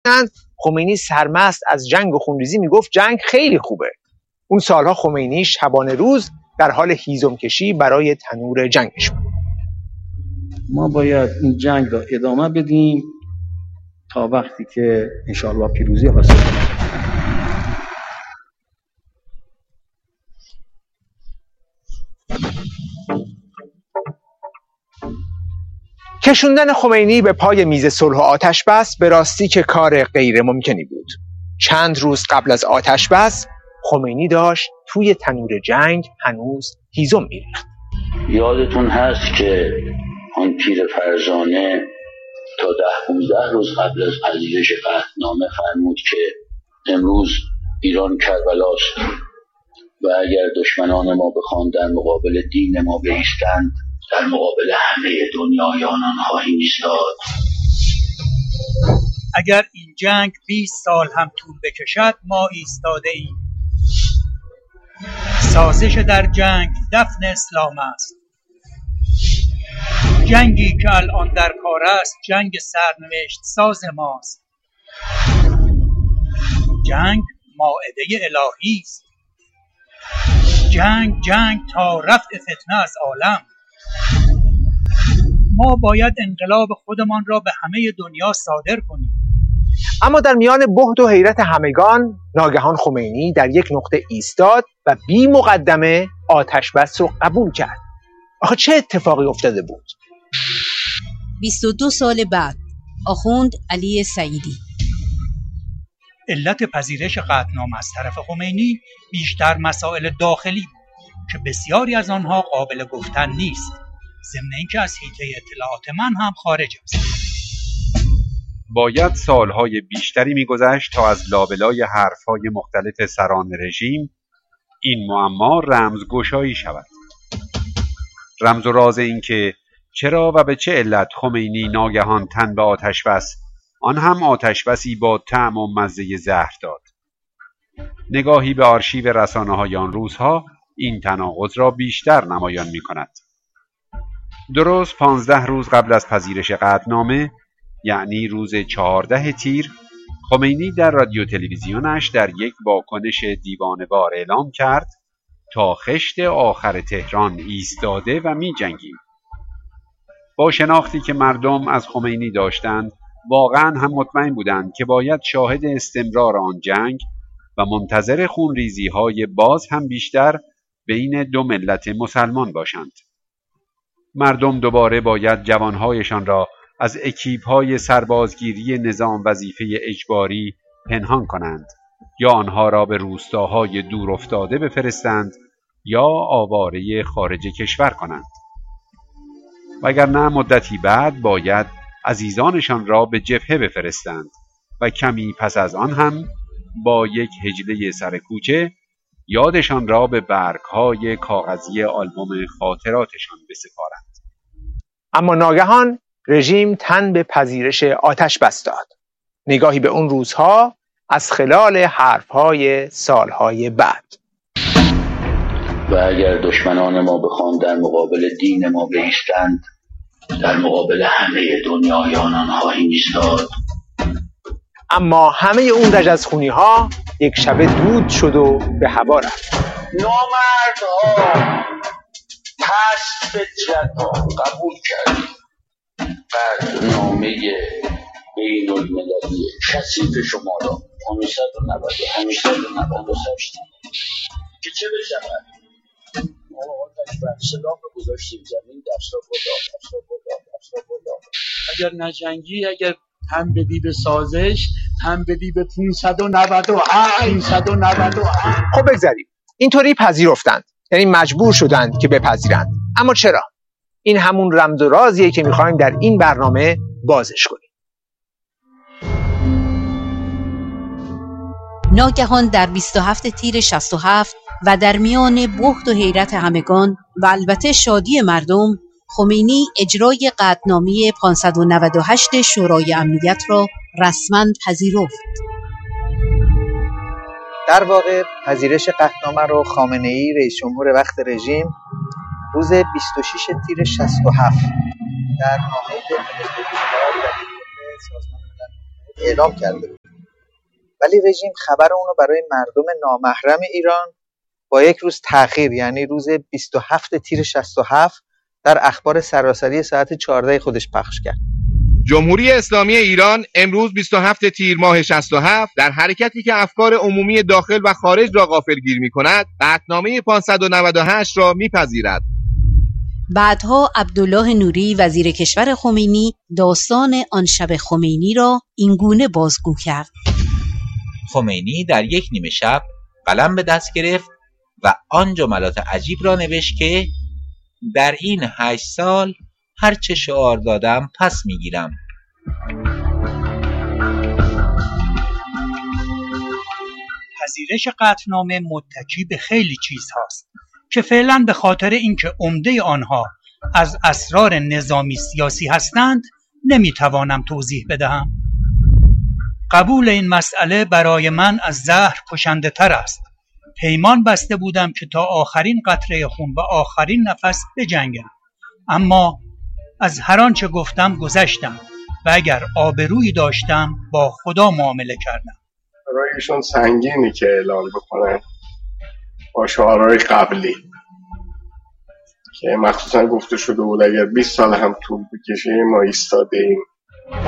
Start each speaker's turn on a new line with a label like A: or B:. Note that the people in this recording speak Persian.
A: خمینی سرمست از جنگ و خونریزی میگفت جنگ خیلی خوبه. اون سالها خمینی شبانه روز در حال هیزم کشی برای تنور جنگش بود.
B: ما باید این جنگ را ادامه بدیم تا وقتی که انشاءالله پیروزی حاصل کنیم.
A: کشوندن خمینی به پای میز صلح و آتش بس به راستی که کار غیر ممکنی بود. چند روز قبل از آتش بس خمینی داشت توی تنور جنگ هنوز هیزم میریخت.
C: یادتون هست که آن پیر فرزانه تا 10-15 روز قبل از پذیرش عهدنامه فرمود که امروز ایران کربلاست و اگر دشمنان ما بخواهند در مقابل دین ما بایستند در مقابل همه دنیایانان خواهیم ایستاد.
D: اگر این جنگ 20 سال هم طول بکشد ما ایستاده ایم. سازش در جنگ دفن اسلام است. جنگی که الان در کار است جنگ سرنوشت ساز ماست. جنگ مائده الهی است. جنگ تا رفع فتنه از عالم. ما باید انقلاب خودمان را به همه دنیا صادر کنیم.
A: اما در میان بهت و حیرت همگان ناگهان خمینی در یک نقطه ایستاد و بی مقدمه آتش بس رو قبول کرد. آخه چه اتفاقی افتاده بود؟
E: 22 سال بعد آخوند علی سعیدی.
D: علت پذیرش قطعنامه از طرف خمینی بیشتر مسائل داخلی بود که بسیاری از آنها قابل گفتن نیست، ضمن اینکه از حیطه اطلاعات من هم خارج است.
F: باید سالهای بیشتری می‌گذشت تا از لابلای حرفهای مختلف سران رژیم این معما رمزگشایی شود. رمز و راز این که چرا و به چه علت خمینی ناگهان تن به آتش بس، آن هم آتش بسی با طعم و مزه زهر داد. نگاهی به آرشیو رسانه‌های آن روزها این تناقض را بیشتر نمایان می‌کند. درست 15 روز قبل از پذیرش قطعنامه، یعنی روز 14 تیر، خمینی در رادیو تلویزیونش در یک واکنش دیوانه‌وار اعلام کرد تا خشت آخر تهران ایستاده و می جنگیم. با شناختی که مردم از خمینی داشتند واقعا هم مطمئن بودند که باید شاهد استمرار آن جنگ و منتظر خونریزی‌های باز هم بیشتر بین دو ملت مسلمان باشند. مردم دوباره باید جوانهایشان را از اکیپ‌های سربازگیری نظام وظیفه اجباری پنهان کنند یا آنها را به روستاهای دور افتاده بفرستند یا آواره خارج کشور کنند. وگرنه مدتی بعد باید عزیزانشان را به جبهه بفرستند و کمی پس از آن هم با یک هجله سرکوچه یادشان را به برگ‌های کاغذی آلبوم خاطراتشان بسپارند.
A: اما ناگهان رژیم تن به پذیرش آتش بس داد. نگاهی به اون روزها از خلال حرفهای سالهای بعد.
C: و اگر دشمنان ما بخواهند در مقابل دین ما بایستند در مقابل همه دنیایانان خواهیم ایستاد.
A: اما همه اون رجزخونی ها یک شبه دود شد و به هوا رفت.
C: نامردها، پس فطرت ها قبول کردیم قطعنامه بین المللی کثیف شما را 598 که چه بشود؟ ما آتش بر سلاح رو گذاشتیم زمین، دستا بالا.
B: اگر نجنگی، اگر هم بدی به سازش، هم بدی به 598.
A: خب بگذاریم اینطوری پذیرفتند، یعنی مجبور شدند که بپذیرند. اما چرا؟ این همون رمز و رازیه که میخوایم در این برنامه بازش کنیم.
E: ناگهان در 27 تیر 67 و در میان بهت و حیرت همگان و البته شادی مردم، خمینی اجرای قطعنامه 598 شورای امنیت را رسما پذیرفت.
G: در واقع پذیرش قطعنامه رو خامنه‌ای رئیس جمهور وقت رژیم روز 26 تیر 67 در نامه‌ای به تلویزیون سازمان ملل اعلام کرده بود. ولی رژیم خبر اونو برای مردم نامحرم ایران با یک روز تأخیر، یعنی روز 27 تیر 67 در اخبار سراسری ساعت 14 خودش پخش کرد.
H: جمهوری اسلامی ایران امروز 27 تیر ماه 67 در حرکتی که افکار عمومی داخل و خارج را غافلگیر می‌کند، قطعنامه 598 را می‌پذیرد.
E: بعدها عبدالله نوری وزیر کشور خمینی داستان آن شب خمینی را اینگونه بازگو کرد.
I: خمینی در یک نیمه شب قلم به دست گرفت و آن جملات عجیب را نوشت که در این 8 سال هر چه شعار دادم پس میگیرم.
D: پذیرش قطعنامه متکی به خیلی چیزهاست که فعلا به خاطر اینکه عمده آنها از اسرار نظامی سیاسی هستند نمیتوانم توضیح بدهم. قبول این مسئله برای من از زهر کشنده تر است. پیمان بسته بودم که تا آخرین قطره خون و آخرین نفس بجنگم، اما از هر آنچه گفتم گذشتم و اگر آبرویی داشتم با خدا معامله کردم.
J: برای ایشون سنگینی که اعلام بکنن با شعارهای قبلی که مخصوصا گفته شده بود اگر 20 سال هم طول بکشه ما ایستادیم